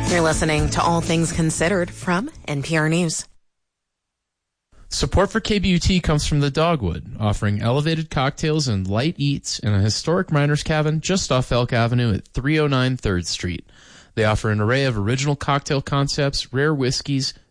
You're listening to All Things Considered from NPR News. Support for KBUT comes from the Dogwood, offering elevated cocktails and light eats in a historic miner's cabin just off Elk Avenue at 309 3rd Street. They offer an array of original cocktail concepts, rare whiskeys,